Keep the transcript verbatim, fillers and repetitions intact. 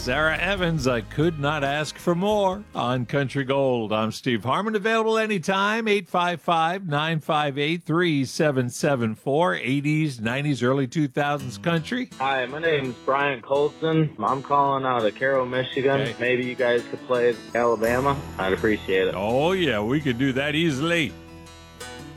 Sarah Evans, I could not ask for more on Country Gold. I'm Steve Harmon, available anytime, eight five five, nine five eight, three seven seven four, eighties, nineties, early two thousands country. Hi, my name's Brian Colson. I'm calling out of Cairo, Michigan. Okay. Maybe you guys could play Alabama. I'd appreciate it. Oh, yeah, we could do that easily.